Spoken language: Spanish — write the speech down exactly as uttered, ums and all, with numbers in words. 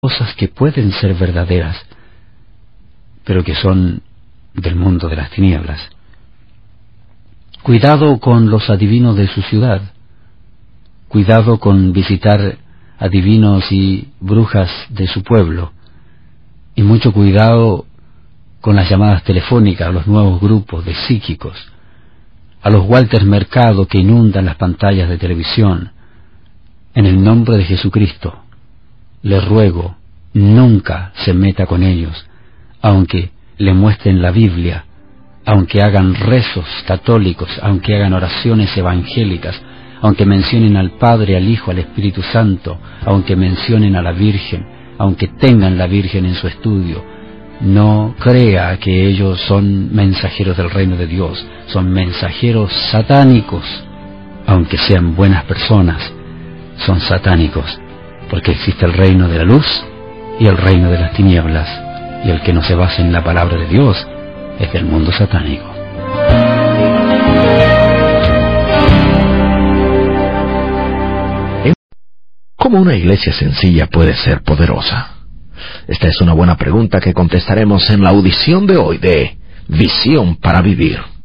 cosas que pueden ser verdaderas, pero que son del mundo de las tinieblas. Cuidado con los adivinos de su ciudad. Cuidado con visitar adivinos y brujas de su pueblo. Y mucho cuidado con las llamadas telefónicas a los nuevos grupos de psíquicos, a los Walter Mercado que inundan las pantallas de televisión. En el nombre de Jesucristo, le ruego, nunca se meta con ellos, aunque le muestren la Biblia, aunque hagan rezos católicos, aunque hagan oraciones evangélicas, aunque mencionen al Padre, al Hijo, al Espíritu Santo, aunque mencionen a la Virgen, aunque tengan la Virgen en su estudio. No crea que ellos son mensajeros del reino de Dios, son mensajeros satánicos. Aunque sean buenas personas, son satánicos, porque existe el reino de la luz y el reino de las tinieblas, y el que no se basa en la palabra de Dios es del mundo satánico. ¿Cómo una iglesia sencilla puede ser poderosa? Esta es una buena pregunta que contestaremos en la audición de hoy de Visión para Vivir.